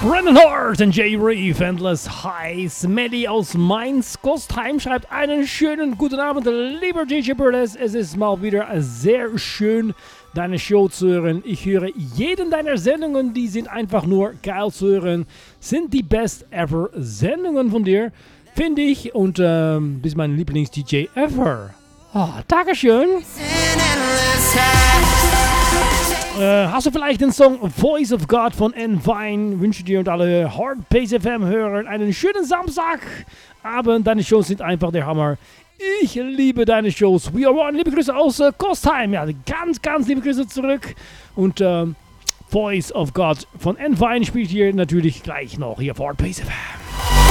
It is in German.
Brandon Hart und Jay Reeve, Endless Highs. Maddie aus Mainz, Gostheim schreibt einen schönen guten Abend, lieber DJ Burles. Es ist mal wieder sehr schön, deine Show zu hören. Ich höre jeden deiner Sendungen, die sind einfach nur geil zu hören. Sind die best ever Sendungen von dir, finde ich. Und bist mein Lieblings-DJ ever. Oh, Dankeschön. Hast du vielleicht den Song Voice of God von N-Vine? Wünsche dir und alle Hard Bass FM Hörer einen schönen Samstagabend. Deine Shows sind einfach der Hammer. Ich liebe deine Shows. We are one. Liebe Grüße aus Kostheim. Ja, ganz liebe Grüße zurück. Und Voice of God von N-Vine spielt hier natürlich gleich noch hier auf Hard Bass FM.